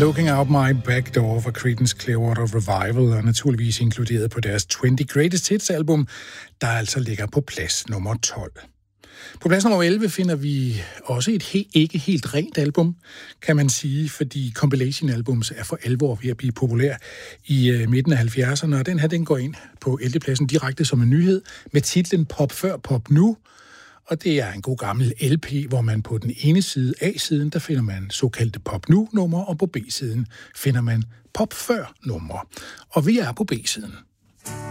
Looking Out My Back Door fra Creedence Clearwater Revival, og naturligvis inkluderet på deres 20 Greatest Hits album, der altså ligger på plads nummer 12. På plads nummer 11 finder vi også et ikke helt rent album, kan man sige, fordi compilation-albums er for alvor ved at blive populær i midten af 70'erne, og den her, den går ind på 11. pladsen direkte som en nyhed med titlen Pop før, pop nu. Og det er en god gammel LP, hvor man på den ene side, A-siden, der finder man såkaldte pop nu-numre, og på B-siden finder man pop før-numre. Og vi er på B-siden.